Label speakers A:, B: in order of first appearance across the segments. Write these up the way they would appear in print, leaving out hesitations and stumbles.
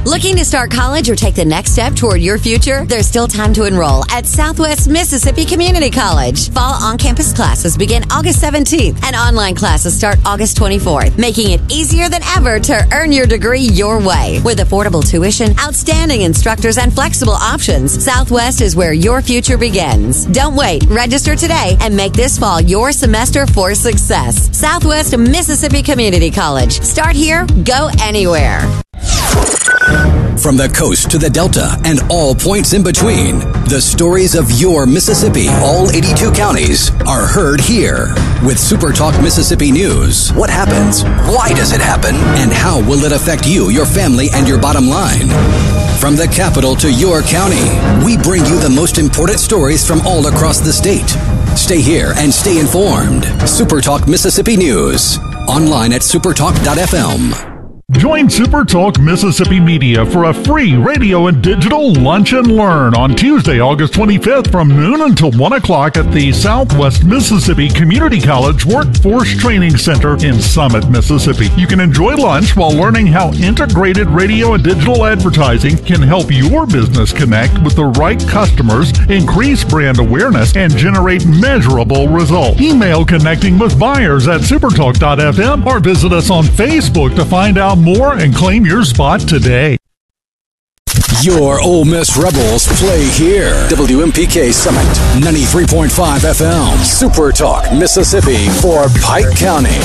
A: Looking to start college or take the next step toward your future? There's still time to enroll at Southwest Mississippi Community College. Fall on-campus classes begin August 17th and online classes start August 24th, making it easier than ever to earn your degree your way. With affordable tuition, outstanding instructors, and flexible options, Southwest is where your future begins. Don't wait. Register today and make this fall your semester for success. Southwest Mississippi Community College. Start here, go anywhere.
B: From the coast to the Delta and all points in between, the stories of your Mississippi, all 82 counties, are heard here. With Super Talk Mississippi News, what happens? Why does it happen? And how will it affect you, your family, and your bottom line? From the capital to your county, we bring you the most important stories from all across the state. Stay here and stay informed. Super Talk Mississippi News. Online at supertalk.fm.
C: Join Super Talk Mississippi Media for a free radio and digital lunch and learn on Tuesday, August 25th from noon until 1 o'clock at the Southwest Mississippi Community College Workforce Training Center in Summit, Mississippi. You can enjoy lunch while learning how integrated radio and digital advertising can help your business connect with the right customers, increase brand awareness, and generate measurable results. Email connecting with buyers at supertalk.fm or visit us on Facebook to find out more and claim your spot today.
B: Your Ole Miss Rebels play here. WMPK Summit, 93.5 FM. Super Talk Mississippi for Pike County.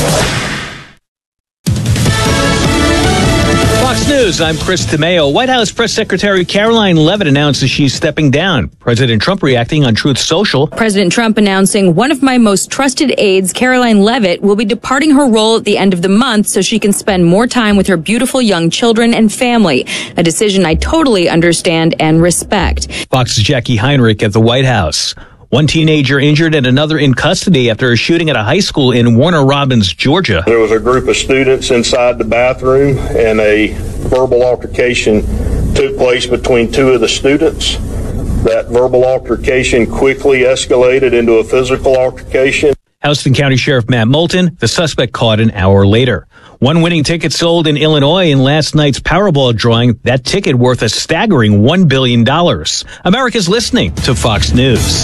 D: Fox News, I'm Chris DeMeo. White House Press Secretary Caroline Leavitt announces she's stepping down. President Trump reacting on Truth Social.
E: President Trump announcing one of my most trusted aides, Caroline Leavitt, will be departing her role at the end of the month so she can spend more time with her beautiful young children and family. A decision I totally understand and respect.
D: Fox's Jackie Heinrich at the White House. One teenager injured and another in custody after a shooting at a high school in Warner Robins, Georgia.
F: There was a group of students inside the bathroom, and a verbal altercation took place between two of the students. That verbal altercation quickly escalated into a physical altercation.
D: Houston County Sheriff Matt Moulton, the suspect caught an hour later. One winning ticket sold in Illinois in last night's Powerball drawing, that ticket worth a staggering $1 billion. America's listening to Fox News.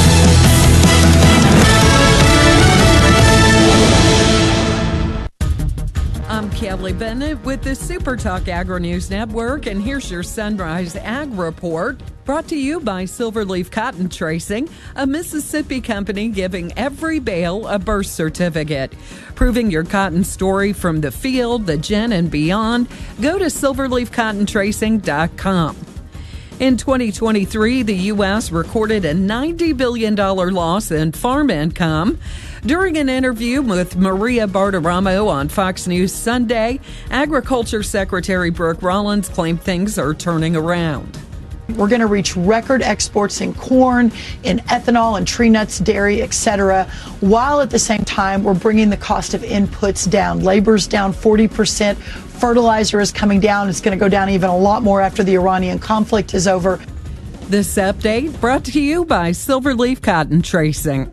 G: I'm Kelly Bennett with the Super Talk Agri-News Network, and here's your Sunrise Ag Report, brought to you by Silverleaf Cotton Tracing, a Mississippi company giving every bale a birth certificate. Proving your cotton story from the field, the gin, and beyond, go to silverleafcottontracing.com. In 2023, the U.S. recorded a $90 billion loss in farm income. During an interview with Maria Bartiromo on Fox News Sunday, Agriculture Secretary Brooke Rollins claimed things are turning around.
H: We're going to reach record exports in corn, in ethanol, and tree nuts, dairy, etc., while at the same time we're bringing the cost of inputs down. Labor's down 40%. Fertilizer is coming down. It's going to go down even a lot more after the Iranian conflict is over.
G: This update brought to you by Silverleaf Cotton Tracing.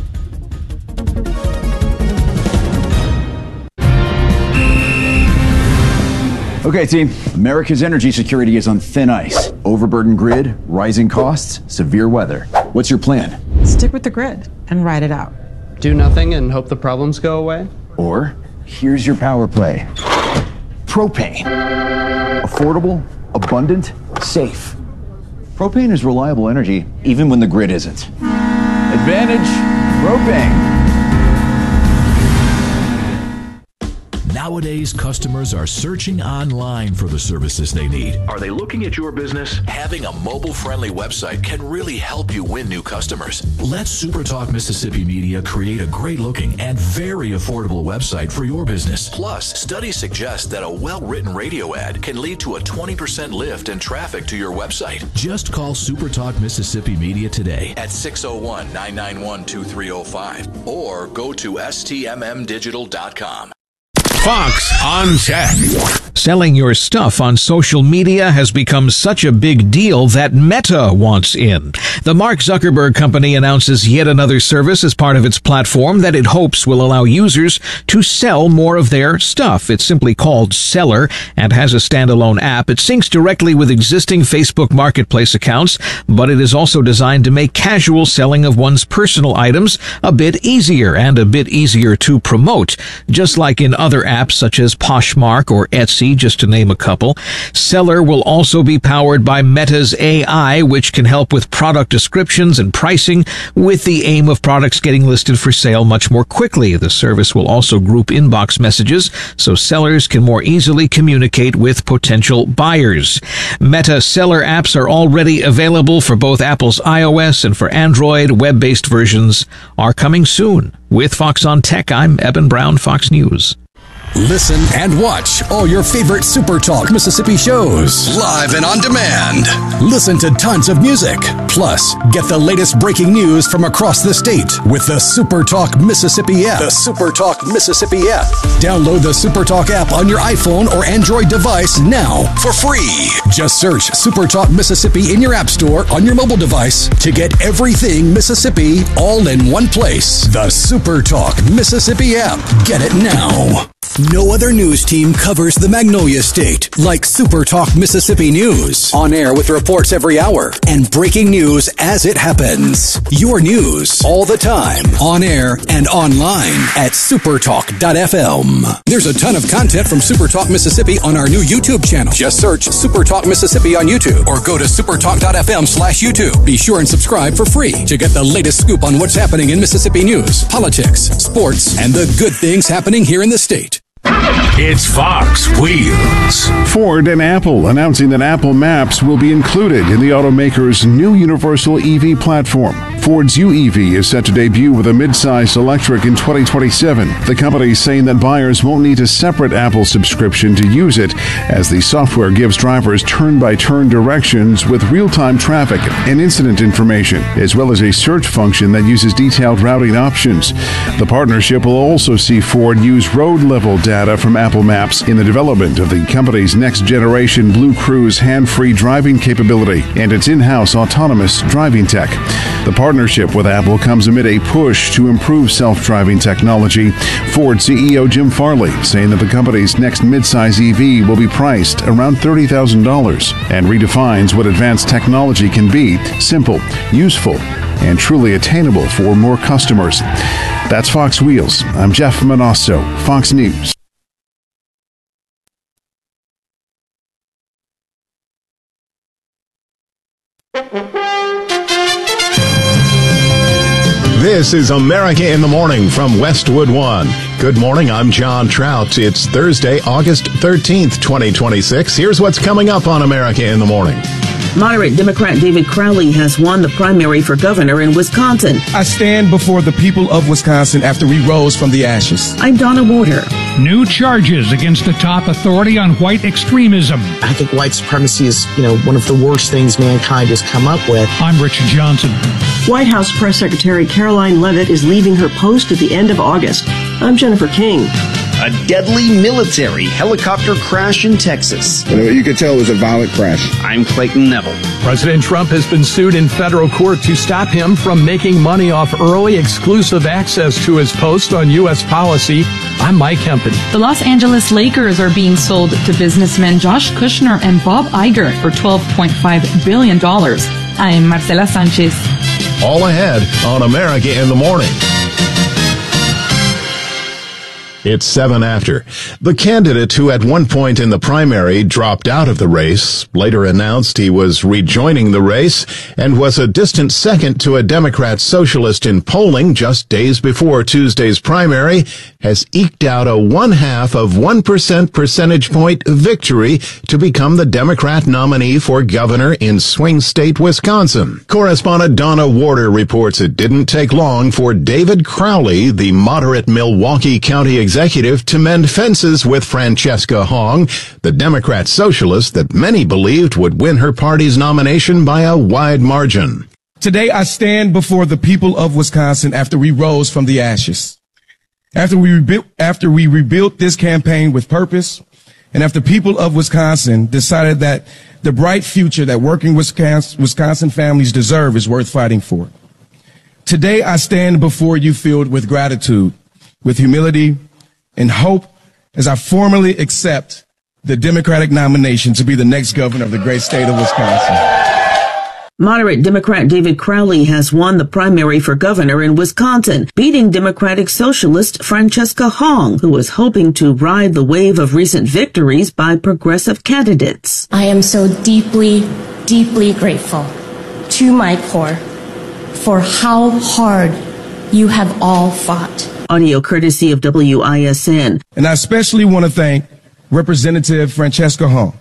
I: Okay, team. America's energy security is on thin ice. Overburdened grid, rising costs, severe weather. What's your plan?
J: Stick with the grid and ride it out.
K: Do nothing and hope the problems go away?
I: Or, here's your power play. Propane. Affordable, abundant, safe. Propane is reliable energy even when the grid isn't. Advantage propane.
L: Nowadays, customers are searching online for the services they need. Are they looking at your business? Having a mobile-friendly website can really help you win new customers. Let SuperTalk Mississippi Media create a great-looking and very affordable website for your business. Plus, studies suggest that a well-written radio ad can lead to a 20% lift in traffic to your website. Just call SuperTalk Mississippi Media today at 601-991-2305 or go to stmmdigital.com. Fox on Tech.
M: Selling your stuff on social media has become such a big deal that Meta wants in. The Mark Zuckerberg company announces yet another service as part of its platform that it hopes will allow users to sell more of their stuff. It's simply called Seller and has a standalone app. It syncs directly with existing Facebook Marketplace accounts, but it is also designed to make casual selling of one's personal items a bit easier and a bit easier to promote. Just like in other apps such as Poshmark or Etsy, just to name a couple. Seller will also be powered by Meta's AI, which can help with product descriptions and pricing with the aim of products getting listed for sale much more quickly. The service will also group inbox messages so sellers can more easily communicate with potential buyers. Meta Seller apps are already available for both Apple's iOS and for Android. Web-based versions are coming soon. With Fox on Tech, I'm Eben Brown, Fox News.
B: Listen and watch all your favorite Super Talk Mississippi shows live and on demand. Listen to tons of music. Plus, get the latest breaking news from across the state with the Super Talk Mississippi app. The Super Talk Mississippi app. Download the Super Talk app on your iPhone or Android device now for free. Just search Super Talk Mississippi in your app store on your mobile device to get everything Mississippi all in one place. The Super Talk Mississippi app. Get it now. No other news team covers the Magnolia State like Super Talk Mississippi News. On air with reports every hour and breaking news as it happens. Your news all the time. On air and online at supertalk.fm. There's a ton of content from Super Talk Mississippi on our new YouTube channel. Just search Super Talk Mississippi on YouTube or go to supertalk.fm/YouTube. Be sure and subscribe for free to get the latest scoop on what's happening in Mississippi news, politics, sports, and the good things happening here in the state.
L: It's Fox Wheels.
N: Ford and Apple announcing that Apple Maps will be included in the automaker's new universal EV platform. Ford's UEV is set to debut with a mid-size electric in 2027. The company is saying that buyers won't need a separate Apple subscription to use it, as the software gives drivers turn-by-turn directions with real-time traffic and incident information, as well as a search function that uses detailed routing options. The partnership will also see Ford use road-level data from Apple Maps in the development of the company's next-generation Blue Cruise hand-free driving capability and its in-house autonomous driving tech. The partnership with Apple comes amid a push to improve self-driving technology. Ford CEO Jim Farley saying that the company's next midsize EV will be priced around $30,000 and redefines what advanced technology can be: simple, useful, and truly attainable for more customers. That's Fox Wheels. I'm Jeff Manasso, Fox News.
O: This is America in the Morning from Westwood One. Good morning, I'm John Trout. It's Thursday, August 13th, 2026. Here's what's coming up on America in the Morning.
P: Moderate Democrat David Crowley has won the primary for governor in Wisconsin.
Q: I stand before the people of Wisconsin after we rose from the ashes.
P: I'm Donna Warder.
R: New charges against the top authority on white extremism.
S: I think white supremacy is, one of the worst things mankind has come up with.
R: I'm Richard Johnson.
T: White House Press Secretary Caroline Leavitt is leaving her post at the end of August. I'm Jennifer King.
U: A deadly military helicopter crash in Texas.
V: You could tell it was a violent crash.
U: I'm Clayton Neville.
W: President Trump has been sued in federal court to stop him from making money off early exclusive access to his post on U.S. policy. I'm Mike Hempen.
X: The Los Angeles Lakers are being sold to businessmen Josh Kushner and Bob Iger for $12.5 billion. I'm Marcela Sanchez.
O: All ahead on America in the Morning. It's 7 after. The candidate who at one point in the primary dropped out of the race later announced he was rejoining the race and was a distant second to a Democrat socialist in polling just days before Tuesday's primary, has eked out a 0.5% percentage point victory to become the Democrat nominee for governor in swing state Wisconsin. Correspondent Donna Warder reports it didn't take long for David Crowley, the moderate Milwaukee County executive, to mend fences with Francesca Hong, the Democrat socialist that many believed would win her party's nomination by a wide margin.
Q: Today I stand before the people of Wisconsin after we rose from the ashes. After we rebuilt this campaign with purpose, and after people of Wisconsin decided that the bright future that working Wisconsin families deserve is worth fighting for. Today, I stand before you filled with gratitude, with humility, and hope as I formally accept the Democratic nomination to be the next governor of the great state of Wisconsin.
P: Moderate Democrat David Crowley has won the primary for governor in Wisconsin, beating Democratic Socialist Francesca Hong, who was hoping to ride the wave of recent victories by progressive candidates.
A: I am so deeply, deeply grateful to my core for how hard you have all fought.
P: Audio courtesy of WISN.
Q: And I especially want to thank Representative Francesca Hong.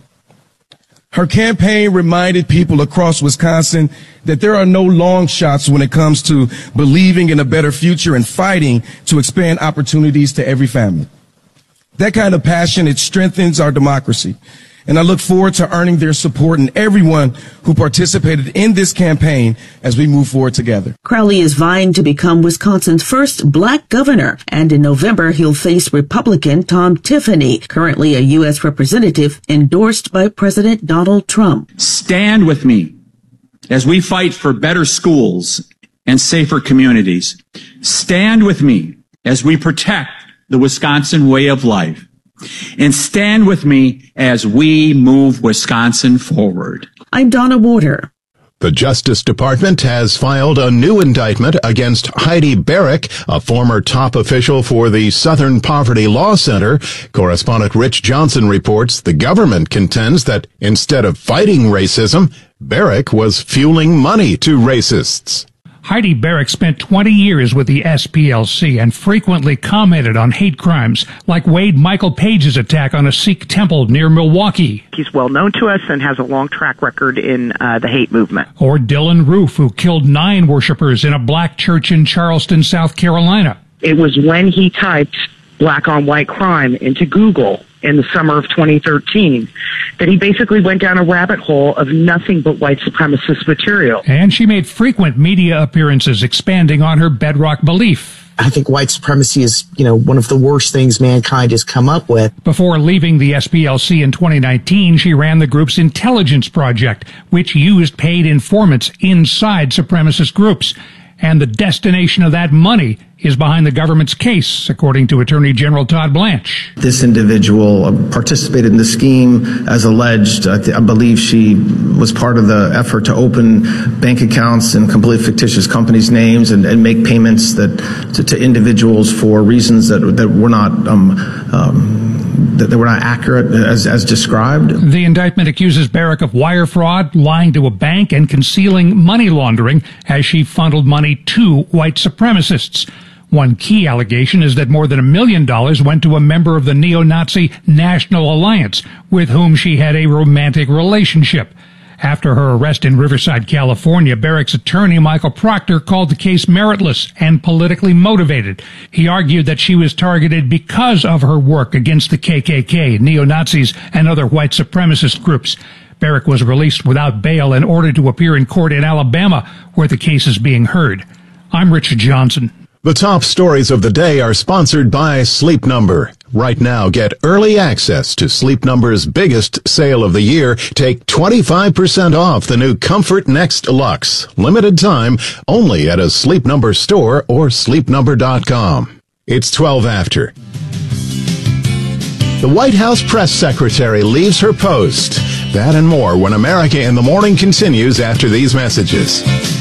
Q: Her campaign reminded people across Wisconsin that there are no long shots when it comes to believing in a better future and fighting to expand opportunities to every family. That kind of passion, it strengthens our democracy. And I look forward to earning their support and everyone who participated in this campaign as we move forward together.
P: Crowley is vying to become Wisconsin's first black governor, and in November he'll face Republican Tom Tiffany, currently a U.S. representative endorsed by President Donald Trump.
C: Stand with me as we fight for better schools and safer communities. Stand with me as we protect the Wisconsin way of life. And stand with me as we move Wisconsin forward.
P: I'm Donna Warder.
O: The Justice Department has filed a new indictment against Heidi Barrick, a former top official for the Southern Poverty Law Center. Correspondent Rich Johnson reports the government contends that instead of fighting racism, Barrick was fueling money to racists.
R: Heidi Barrick spent 20 years with the SPLC and frequently commented on hate crimes, like Wade Michael Page's attack on a Sikh temple near Milwaukee.
E: He's well known to us and has a long track record in the hate movement.
R: Or Dylan Roof, who killed 9 worshipers in a black church in Charleston, South Carolina.
E: It was when he typed black on white crime into Google in the summer of 2013 that he basically went down a rabbit hole of nothing but white supremacist material.
R: And she made frequent media appearances expanding on her bedrock belief.
S: I think white supremacy is, one of the worst things mankind has come up with.
R: Before leaving the SPLC in 2019, she ran the group's intelligence project, which used paid informants inside supremacist groups. And the destination of that money is behind the government's case, according to Attorney General Todd Blanche.
F: This individual participated in the scheme as alleged. I believe she was part of the effort to open bank accounts in completely fictitious companies' names and make payments to individuals for reasons that were not that were not accurate as described.
R: The indictment accuses Barrick of wire fraud, lying to a bank, and concealing money laundering as she funneled money to white supremacists. One key allegation is that more than $1 million went to a member of the neo-Nazi National Alliance, with whom she had a romantic relationship. After her arrest in Riverside, California, Barrick's attorney, Michael Proctor, called the case meritless and politically motivated. He argued that she was targeted because of her work against the KKK, neo-Nazis, and other white supremacist groups. Barrick was released without bail and ordered to appear in court in Alabama, where the case is being heard. I'm Richard Johnson.
O: The top stories of the day are sponsored by Sleep Number. Right now, get early access to Sleep Number's biggest sale of the year. Take 25% off the new Comfort Next Luxe. Limited time, only at a Sleep Number store or sleepnumber.com. It's 12 after. The White House press secretary leaves her post. That and more when America in the Morning continues after these messages.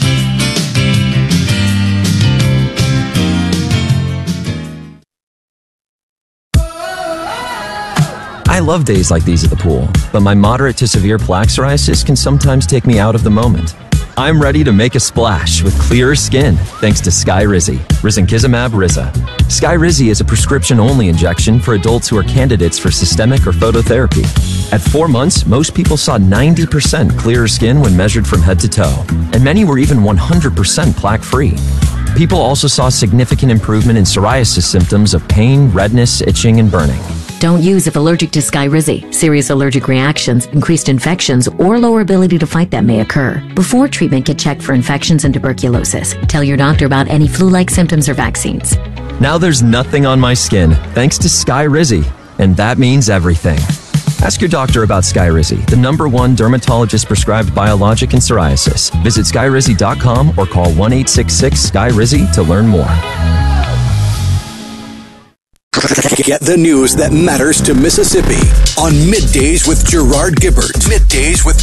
Y: I love days like these at the pool, but my moderate to severe plaque psoriasis can sometimes take me out of the moment. I'm ready to make a splash with clearer skin thanks to Skyrizi, risankizumab Riza. Skyrizi is a prescription-only injection for adults who are candidates for systemic or phototherapy. At 4 months, most people saw 90% clearer skin when measured from head to toe, and many were even 100% plaque-free. People also saw significant improvement in psoriasis symptoms of pain, redness, itching, and burning.
Z: Don't use if allergic to Skyrizi. Serious allergic reactions, increased infections, or lower ability to fight them may occur. Before treatment, get checked for infections and tuberculosis. Tell your doctor about any flu-like symptoms or vaccines.
Y: Now there's nothing on my skin thanks to Skyrizi, and that means everything. Ask your doctor about Skyrizi, the #1 dermatologist-prescribed biologic in psoriasis. Visit Skyrizi.com or call 1-866-SKY-RIZZI to learn more.
B: Get the news that matters to Mississippi on Middays with Gerard Gibbert. Middays with